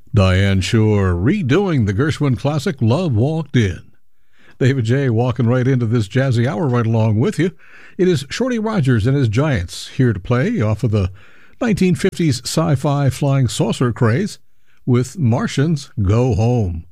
Diane Shore redoing the Gershwin classic Love Walked In. David J. walking right into this jazzy hour right along with you. It is Shorty Rogers and his Giants here to play off of the 1950s sci-fi flying saucer craze with Martians Go Home.